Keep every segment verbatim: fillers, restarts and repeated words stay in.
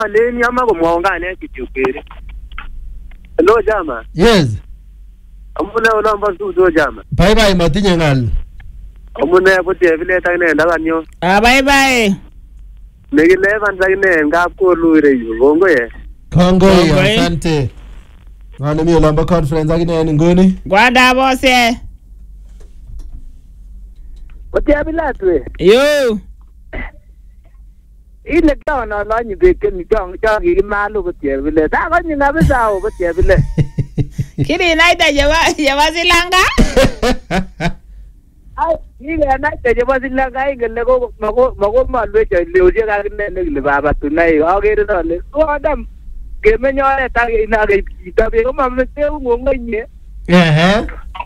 Leni ama kumwaongane kitu kile. Hello jama. Yes. Amune ulamba studio jama. Bye bye matinye ngal. Amune bote vile tane ndakanyo. Ah bye bye. Negile banzagine ngap ko luire yu bongo ye. Kongo asante. Ngane mi ulamba conference agine ngoni. Gwada bose. Bote bila twe. Yo. Ile kwa na la ni beke ni kwa kwa gi malu bote vile. Ta ko ni na bisa o bote vile. Kiri naita jawa jawa silanga. Ai ile naita jawa silanga ingele ko mago mago malwe che leoje ka ne ne le baba tunai agere no le. O adam ke menyo ta ina ge ta be ko mamme te ngongo nye. Eh.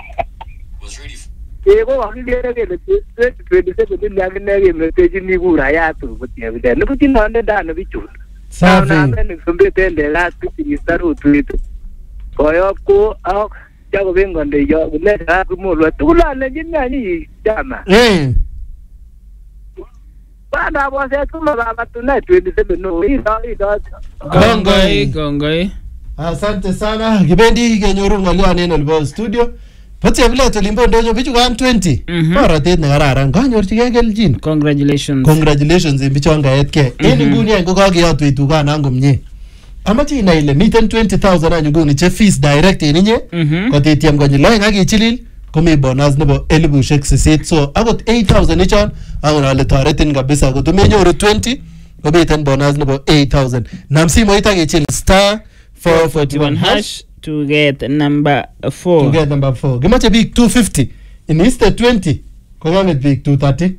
Ego akilere kele twenty-seven lakini nege meteji ni kura ya tu bote vile. Ne kuti nande dana bichu. Safi. Na ne sombe tende la tu ni staru tu. Koyo ko ak jago bengonde yo le ta kumulwa tula le jinna ni jama. Eh. Bana bose tuma baba tuna twenty-seven no ida ida. Kongoi kongoi. Asante sana. Kibendi kenyoru ngalian en elbo studio. Bote vile tulimbo ndojo bichu one twenty. Baratet ne kararan. Kanyorchige keljin. Congratulations. Congratulations en bichu ngaetke. En nguni en ko kakiyotwe tukan komie. Amachi ina ile miten twenty thousand anyu nguni che fees direct en inye. Kotitiam konyil oeng ak ichilil komi bonus nebo elibushek sisit. So akot eight thousand ichon angon ale toretin kabisa koto menyoru twenty komiten bonus nebo eight thousand. Nam simoit ak ichil star four forty-one hash to get number four. to get number four. Gimache big two fifty. In iste twenty kokanget big two thirty.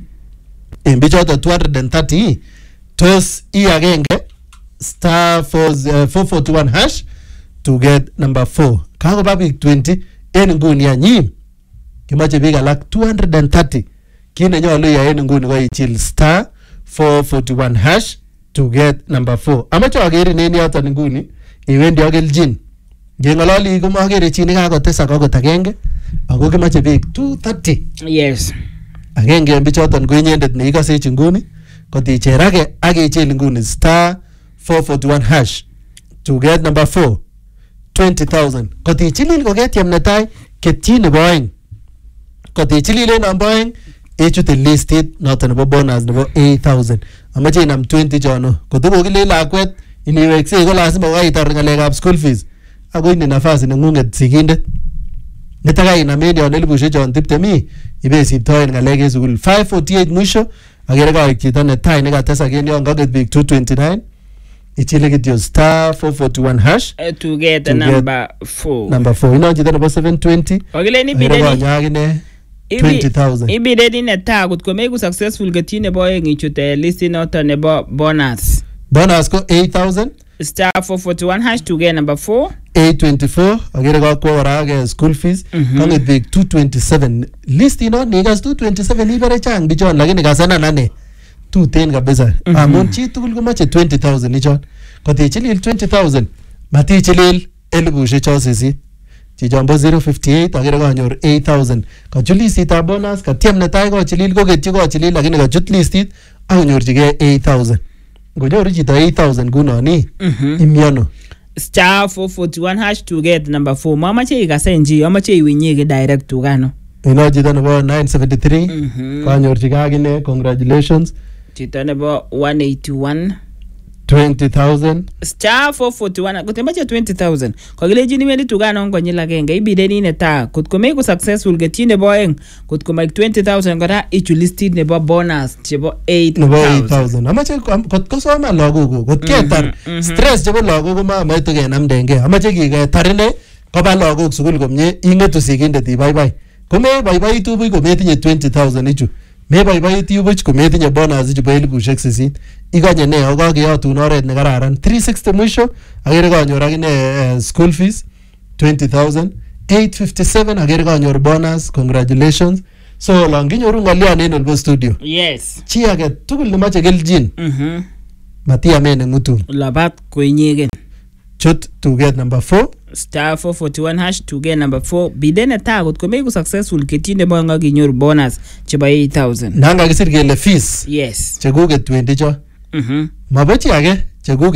En bichoto two thirty. Tos i agenge star four forty-one hash to get number four. Kakoba big twenty en nguni ya nyim. Kimache big alak two thirty. Kine nyolu ya en nguni ko ichil star four forty-one hash to get number four. Amache ageri neni yoton nguni iwendi akeljin. Ngengololi ko magere chi nekakotesa akot agenge ako kimache big two thirty. Yes. Agenge en bichoton ko inyendet neikosech nguni koticherake ak ichil nguni star four forty-one hash to get number four. twenty thousand. Kotichilil koketiem netai ketyi nebo oeng. Kotichilil en namba oeng echute listit noton nebo bonus nebo eight thousand. Amache inam twenty chono. Koto kokile lakwet iniweksei ko lazima kokaitar ngalekab school fees. Ako ini nafasi nengunget sikindet. Nitaka inamen yon elibushek chon tiptem ibesiptoen ngalek en sukul. five forty-eight mwisho agere kaik chito netai nekatesak en yon kaket bik two twenty-nine. Ichile kityo star four forty-one hash uh, to get to number get four. Number four. Ino chito nebo seven twenty. Ogile ni bideni. Agine twenty thousand. Ibideni neta kut komeku successful getini nebo oeng ichute listi noton nebo bonus. Bonus ko eight thousand. Star four forty-one hash to get number four. eight twenty-four. Agere kwa kwa waraga school fees. Kanget big two twenty-seven. Listi no nigas two twenty-seven ibere chang bichon lakini kasana nane. two ten kabisa. Amon chi tugul komache twenty thousand ichon. Kotichilil twenty thousand. Matichilil elibushek chon sisit. Chichombo zero fifty-eight agere kanyor eight thousand. Kachut listit ab bonus katiem netai kochilil koketyi kochilil lakini kachut listit akonyorchige eight thousand. Ngonyoru chito eight thousand kunoni imiono. Star four forty-one hash to get number four. Mamache ikase nji amache iwinyege direct tukano. Ino chito nebo nine seventy-three kanyorchige akine congratulations. Chito nebo one eighty-one twenty thousand. Star four forty-one kutemache twenty thousand. Kokileji niwendi tukano konyil agenge ibideni neta kutko meku successful getyi nebo oeng kutko make twenty thousand kora ichu listit nebo bonus chebo eight thousand. Amache kotko soma lagoko kotketar stress chebo lagoko ma maite kenamdenge. Amache kiketar ine koba lagok sukul komie ingetu sikindet ibaibai. Kome baibaitu buch kometinye twenty thousand ichu. Me baibaitu buch kometinye bonus ichu bo elibushek sisit. Ikanye ne okakeyotun oret ne kararan three sixty mwisho agere kanyor akine uh, school fees twenty thousand. eight fifty-seven agere kanyor bonus. Congratulations. So long kinyoru ngalian en olbo studio. Yes. Chi age tugul nemache keljin. Mhm. Matia mene ngutun. Labat kwenyegen. Chut to get number four. Star four forty-one hash to get number four. Bidene tagot ko meku successful ketine bo nga kinyor bonus chebo eight thousand. Nanga kisir kele fees. Yes. Chekuke twenty cho. Mhm. Mabechi age chekuk